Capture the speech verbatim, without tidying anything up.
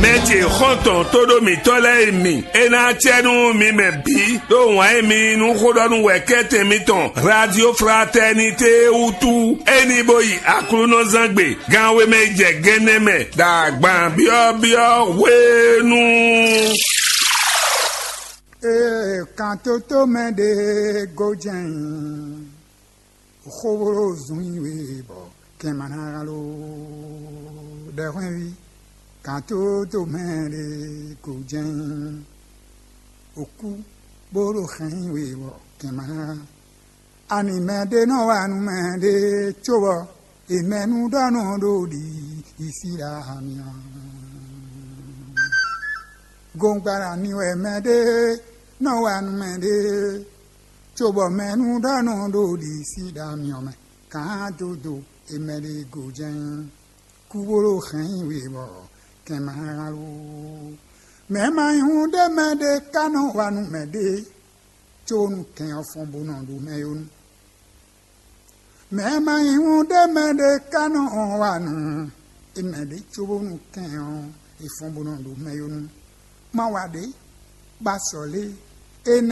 Meti konton todo mi tole mi. Ena tienu mi me bi. Do wa mi nu kodonu wekete mi ton. Radio Fraternité Hutu. Eni boyi akulu no zangbe. Ganwe me je geneme. Da gban bio bio wenu. Eh, kantoto me de gojen. Khoboro zunwe bo. Kemanalo de renvi. Kantoto me de gojen. Oku boro khenwe bo. Kemana. Ani me de no anu me de chobo. E menu dano do di isi la hamia. Gongara niwe me de no anu me de chobo menu dano do di isi la hamia me. Kantoto e me de gojen. Kuboro khenwe bo. Kemana lo. Me ma yunde me de kano anu me de. Chonu ken ofon bonando me yonu. Me ma yunde me de kano wanu. E me de chobonu ken e fon bonando me yonu. Ma wade basole e